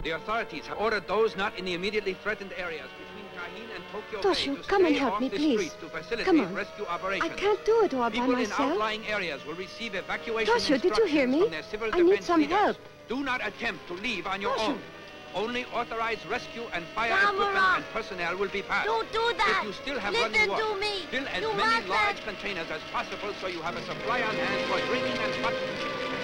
The authorities have ordered those not in the immediately threatened areas between Cahin and Tokyo Toshio, Bay to come and stay help off me, the please. streets to facilitate Come on. rescue operations. I can't do it all by People in myself. outlying areas will receive evacuation Toshio, did you hear instructions me? from their civil I need defense some leaders. help. Do not attempt to leave on your Toshio. own. Only authorized rescue and fire Tamura. equipment and personnel will be passed. Don't do that! If you still have Listen running to water, me! fill as You many mustn't. large containers as possible so you have a supply on hand for drinking and